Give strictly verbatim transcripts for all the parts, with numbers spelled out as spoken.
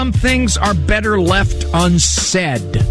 Some things are better left unsaid.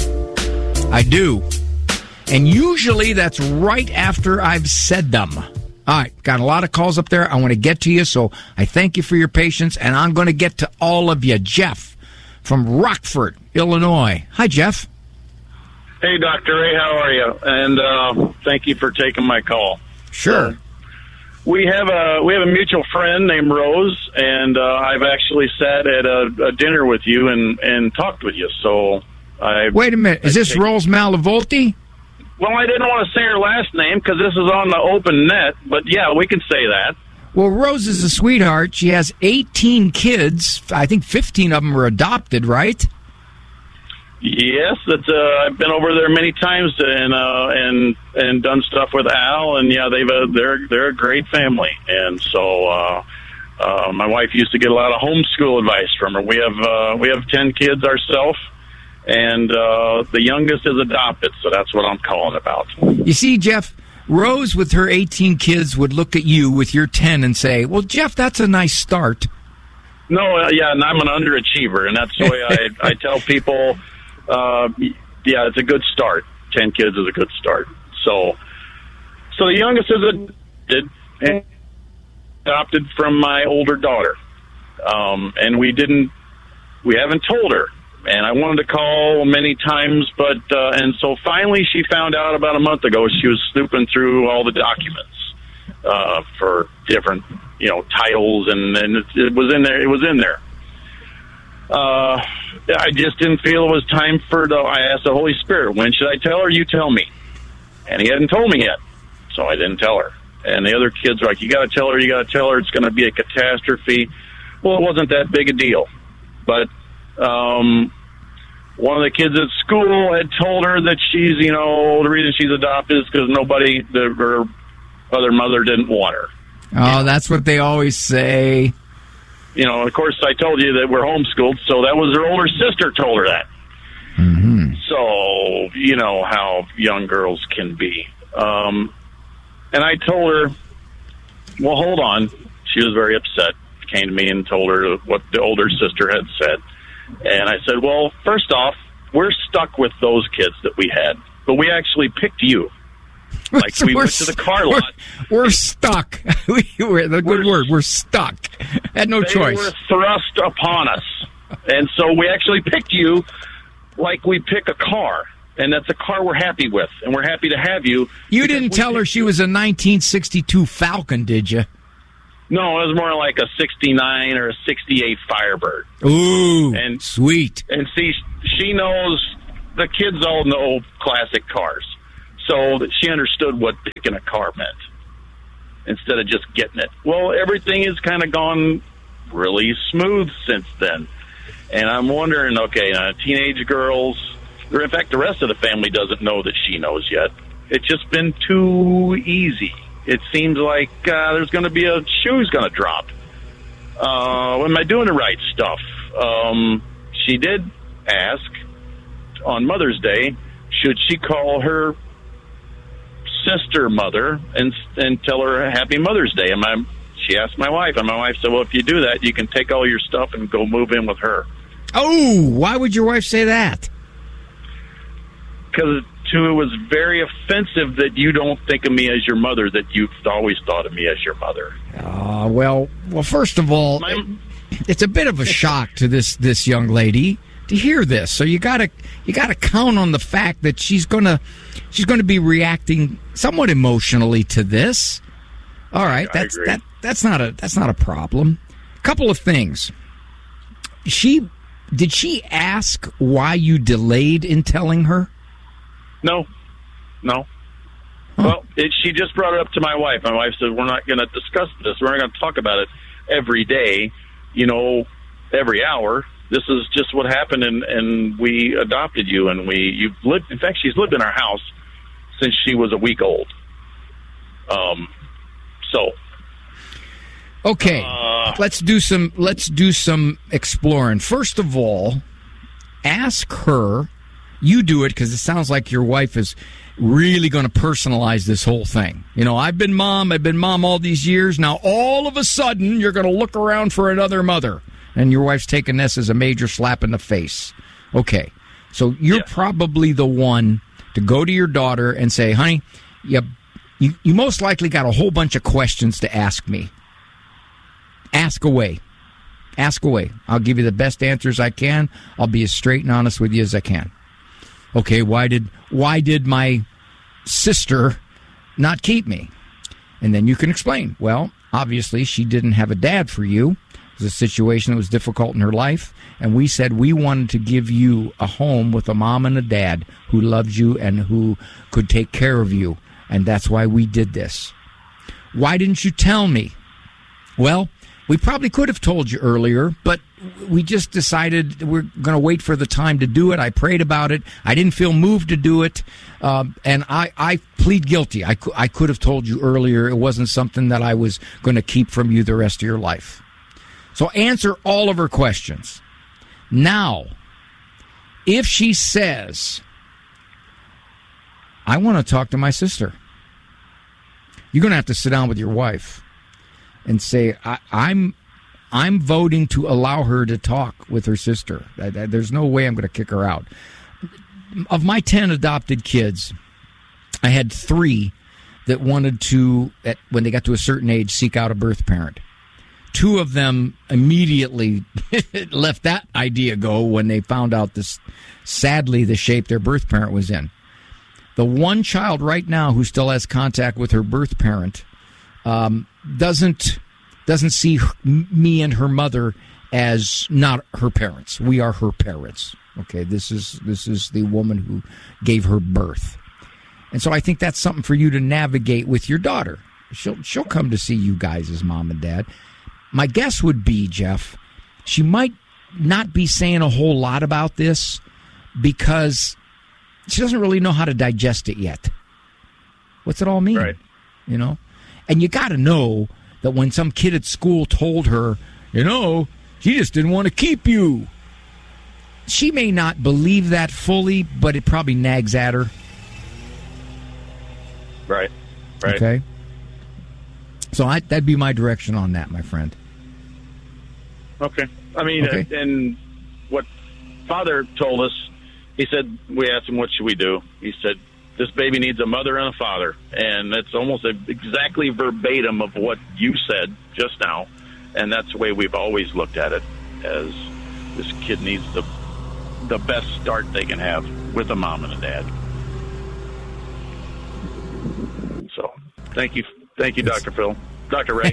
I do. And usually that's right after I've said them. All right, got a lot of calls up there. I want to get to you, so I thank you for your patience, and I'm going to get to all of you. Jeff from Rockford, Illinois. Hi, Jeff. Hey, Doctor Ray, how are you? And uh, thank you for taking my call. Sure. Uh, we have a we have a mutual friend named Rose, and uh, I've actually sat at a, a dinner with you and, and talked with you. So I wait a minute. Is this Rose Malavolti? Well, I didn't want to say her last name because this is on the open net, but yeah, we can say that. Well, Rose is a sweetheart. She has eighteen kids. I think fifteen of them are adopted, right? Yes, that's, uh, I've been over there many times and uh, and and done stuff with Al, and yeah, they've uh, they're they're a great family, and so uh, uh, my wife used to get a lot of homeschool advice from her. We have uh, we have ten kids ourselves. And uh, the youngest is adopted, so that's what I'm calling about. You see, Jeff, Rose with her eighteen kids would look at you with your ten and say, well, Jeff, that's a nice start. No, uh, yeah, and I'm an underachiever, and that's the way I, I tell people, uh, yeah, it's a good start. Ten kids is a good start. So so the youngest is adopted, and adopted from my older daughter. Um, and we didn't, we haven't told her. And I wanted to call many times, but, uh, and so finally she found out about a month ago she was snooping through all the documents, uh, for different, you know, titles, and, and it, it was in there, it was in there. Uh, I just didn't feel it was time for the, I asked the Holy Spirit, when should I tell her? You tell me. And he hadn't told me yet, so I didn't tell her. And the other kids were like, you gotta tell her, you gotta tell her, it's gonna be a catastrophe. Well, it wasn't that big a deal, but Um, one of the kids at school had told her that she's, you know, the reason she's adopted is because nobody, the, her other mother didn't want her. Oh, that's what they always say. You know, of course, I told you that we're homeschooled, so that was her older sister told her that. Mm-hmm. So, you know how young girls can be. Um, and I told her, well, hold on. She was very upset. Came to me and told her what the older sister had said. And I said, well, first off, we're stuck with those kids that we had, but we actually picked you. Like we we're, went to the car lot. We're, we're stuck. we, we're, the good we're, word, we're stuck. Had no they choice. They were thrust upon us. And so we actually picked you like we pick a car. And that's a car we're happy with, and we're happy to have you. You didn't tell her she was a nineteen sixty-two Falcon, did you? No, it was more like a sixty-nine or a sixty-eight Firebird. Ooh, and sweet. And see, she knows, the kids all know classic cars. So that she understood what picking a car meant instead of just getting it. Well, everything has kind of gone really smooth since then. And I'm wondering, okay, uh, teenage girls, or in fact, the rest of the family doesn't know that she knows yet. It's just been too easy. It seems like uh, there's going to be a shoe's going to drop. Uh, am I doing the right stuff? Um, she did ask on Mother's Day, should she call her sister mother and and tell her Happy Mother's Day? And my, she asked my wife, and my wife said, well, if you do that, you can take all your stuff and go move in with her. Oh, why would your wife say that? Because to it was very offensive that you don't think of me as your mother, that you've always thought of me as your mother. Uh, well, well, first of all, My, it's a bit of a shock to this this young lady to hear this. So you gotta you gotta count on the fact that she's gonna she's gonna be reacting somewhat emotionally to this. All right, that's that that's not a that's not a problem. A couple of things. She did she ask why you delayed in telling her? No, no. Huh. Well, it, she just brought it up to my wife. My wife said, we're not going to discuss this. We're not going to talk about it every day, you know, every hour. This is just what happened, and, and we adopted you, and we you've lived. In fact, she's lived in our house since she was a week old. Um, so. Okay, uh, let's do some let's do some exploring. First of all, ask her. You do it because it sounds like your wife is really going to personalize this whole thing. You know, I've been mom, I've been mom all these years. Now, all of a sudden, you're going to look around for another mother. And your wife's taking this as a major slap in the face. Okay. So you're yeah. probably the one to go to your daughter and say, honey, you, you, you most likely got a whole bunch of questions to ask me. Ask away. Ask away. I'll give you the best answers I can. I'll be as straight and honest with you as I can. Okay, why did why did my sister not keep me? And then you can explain. Well, obviously she didn't have a dad for you. It was a situation that was difficult in her life, and we said we wanted to give you a home with a mom and a dad who loved you and who could take care of you, and that's why we did this. Why didn't you tell me? Well, we probably could have told you earlier, but we just decided we're going to wait for the time to do it. I prayed about it. I didn't feel moved to do it, um, and I, I plead guilty. I, I could have told you earlier. It wasn't something that I was going to keep from you the rest of your life. So answer all of her questions. Now, if she says, I want to talk to my sister, you're going to have to sit down with your wife and say, I, I'm I'm voting to allow her to talk with her sister. There's no way I'm going to kick her out. Of my ten adopted kids, I had three that wanted to, at, when they got to a certain age, seek out a birth parent. Two of them immediately left that idea go when they found out this, sadly, the shape their birth parent was in. The one child right now who still has contact with her birth parent um, doesn't doesn't see her, me and her mother as not her parents. We are her parents. Okay, this is this is the woman who gave her birth, and so I think that's something for you to navigate with your daughter. She'll she'll come to see you guys as mom and dad. My guess would be, Jeff, she might not be saying a whole lot about this because she doesn't really know how to digest it yet. What's it all mean? Right. You know? And you got to know that when some kid at school told her, you know, she just didn't want to keep you. She may not believe that fully, but it probably nags at her. Right. Right. Okay. So I, that'd be my direction on that, my friend. Okay. I mean, okay. Uh, and what Father told us, he said, we asked him, what should we do? He said, this baby needs a mother and a father. And that's almost a, exactly verbatim of what you said just now. And that's the way we've always looked at it, as this kid needs the the best start they can have with a mom and a dad. So, thank you. Thank you, Doctor Phil. Doctor Ray.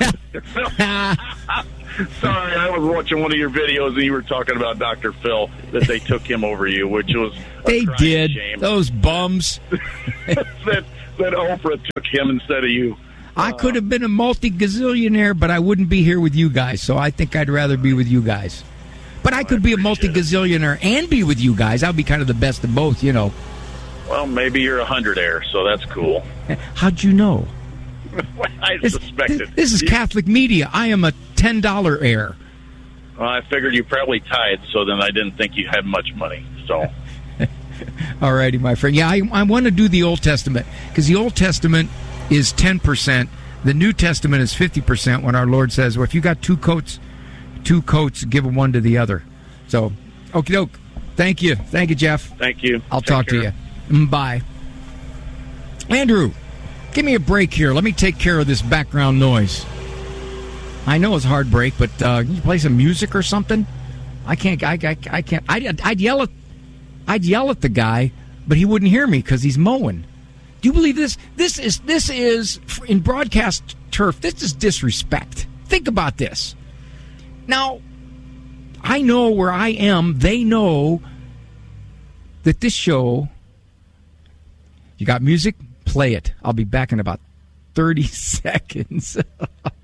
Sorry, I was watching one of your videos and you were talking about Doctor Phil, that they took him over you, which was a They did. shame. Those bums. that, that Oprah took him instead of you. I could have been a multi-gazillionaire, but I wouldn't be here with you guys, so I think I'd rather be with you guys. But I could be a multi-gazillionaire and be with you guys. I'd be kind of the best of both, you know. Well, maybe you're a hundred-aire, so that's cool. How'd you know? I This, suspected. this is Catholic media. I am a ten dollar heir. Well, I figured you probably tithed, so then I didn't think you had much money. So, All righty, my friend. Yeah, I, I want to do the Old Testament, because the Old Testament is ten percent. The New Testament is fifty percent when our Lord says, well, if you got two coats, two coats, give one to the other. So, okie doke. Thank you. Thank you, Jeff. thank you. I'll Take talk care. to you. Mm, bye. Andrew, give me a break here. Let me take care of this background noise. I know it's a hard break, but uh, can you play some music or something? I can't. I, I, I can't. I'd, I'd yell at. I'd yell at the guy, but he wouldn't hear me because he's mowing. Do you believe this? This is this is in broadcast turf. This is disrespect. Think about this. Now, I know where I am. They know that this show. You got music? Play it. I'll be back in about thirty seconds.